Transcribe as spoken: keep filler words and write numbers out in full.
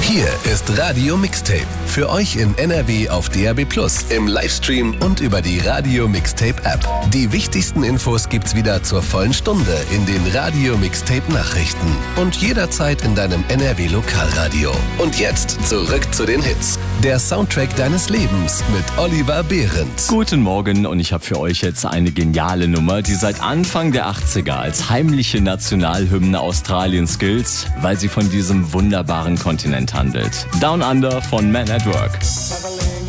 Hier ist Radio Mixtape. Für euch in N R W auf D A B plus, im Livestream und über die Radio Mixtape App. Die wichtigsten Infos gibt's wieder zur vollen Stunde in den Radio Mixtape Nachrichten. Und jederzeit in deinem N R W Lokalradio. Und jetzt zurück zu den Hits. Der Soundtrack deines Lebens mit Oliver Behrendt. Guten Morgen und ich habe für euch jetzt eine geniale Nummer, die seit Anfang der achtziger als heimliche Nationalhymne Australiens gilt, weil sie von diesem wunderbaren Kontinent handelt. Down Under von Man at Work.